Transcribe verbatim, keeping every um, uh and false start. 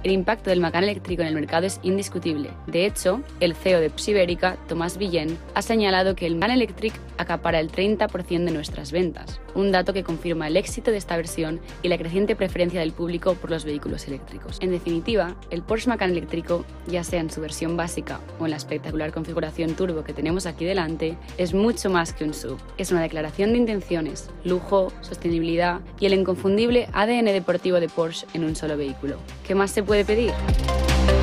El impacto del Macan eléctrico en el mercado es indiscutible. De hecho, el C E O de Psiberica, Tomás Villén, ha señalado que el Macan Electric acapara el treinta por ciento de nuestras ventas, un dato que confirma el éxito de esta versión y la creciente preferencia del público por los vehículos eléctricos. En definitiva, el Porsche Macan eléctrico, ya sea en su versión básica o en la espectacular configuración turbo que tenemos aquí delante, es mucho más que un S U V. Es una declaración de intenciones, lujo, sostenibilidad y el inconfundible A D N deportivo de Porsche en un solo vehículo. ¿Qué más se puede pedir?